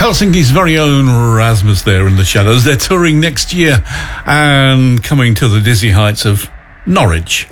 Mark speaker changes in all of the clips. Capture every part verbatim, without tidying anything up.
Speaker 1: Helsinki's very own Rasmus there in the shadows. They're touring next year and coming to the dizzy heights of Norwich.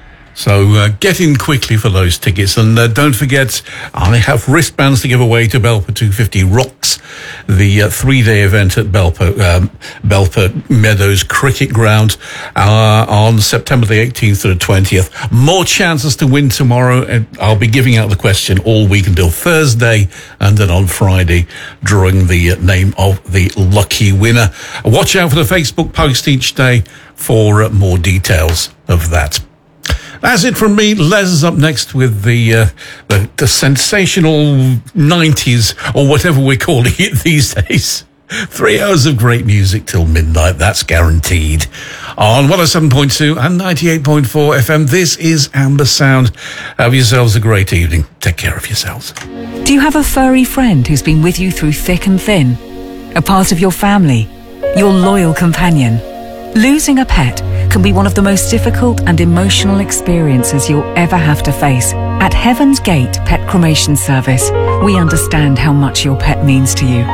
Speaker 1: So uh, get in quickly for those tickets. And uh, don't forget, I have wristbands to give away to Belper two fifty Rocks, the uh, three-day event at Belper, um, Belper Meadows Cricket Ground uh, on September the eighteenth to the twentieth. More chances to win tomorrow. And I'll be giving out the question all week until Thursday, and then on Friday, drawing the name of the lucky winner. Watch out for the Facebook post each day for uh, more details of that. That's it from me. Les is up next with the, uh, the the sensational nineties, or whatever we're calling it these days. Three hours of great music till midnight, that's guaranteed. On one oh seven point two and ninety-eight point four F M, this is Amber Sound. Have yourselves a great evening. Take care of yourselves.
Speaker 2: Do you have a furry friend who's been with you through thick and thin? A part of your family? Your loyal companion? Losing a pet can be one of the most difficult and emotional experiences you'll ever have to face. At Heaven's Gate Pet Cremation Service, we understand how much your pet means to you.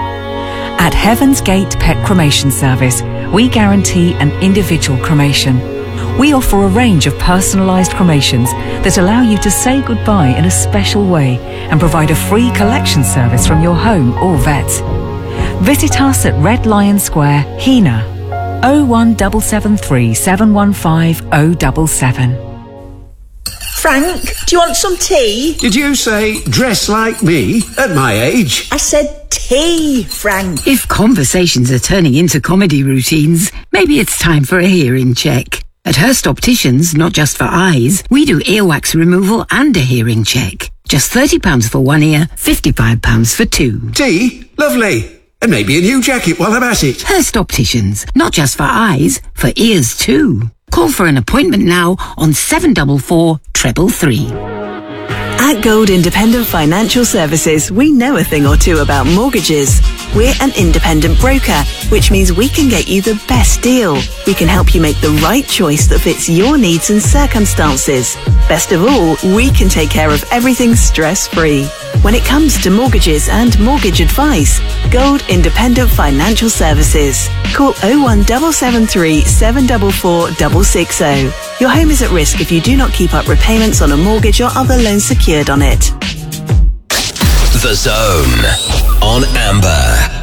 Speaker 2: At Heaven's Gate Pet Cremation Service, we guarantee an individual cremation. We offer a range of personalised cremations that allow you to say goodbye in a special way and provide a free collection service from your home or vets. Visit us at Red Lion Square, Hina, oh one seven seven three, seven one five oh seven seven.
Speaker 3: Frank, do you want some tea?
Speaker 4: Did you say dress like me at my age?
Speaker 3: I said tea, Frank.
Speaker 5: If conversations are turning into comedy routines, maybe it's time for a hearing check. At Hurst Opticians, not just for eyes, we do earwax removal and a hearing check. Just thirty pounds for one ear, fifty-five pounds for two.
Speaker 4: Tea? Lovely. And maybe a new jacket while I'm at it.
Speaker 5: Hurst Opticians, not just for eyes, for ears too. Call for an appointment now on seven four four, three three three.
Speaker 6: At Gold Independent Financial Services, we know a thing or two about mortgages. We're an independent broker, which means we can get you the best deal. We can help you make the right choice that fits your needs and circumstances. Best of all, we can take care of everything stress-free. When it comes to mortgages and mortgage advice, Gold Independent Financial Services. Call oh one seven seven three, seven four four, six six oh. Your home is at risk if you do not keep up repayments on a mortgage or other loan secured on it.
Speaker 7: The Zone on Amber.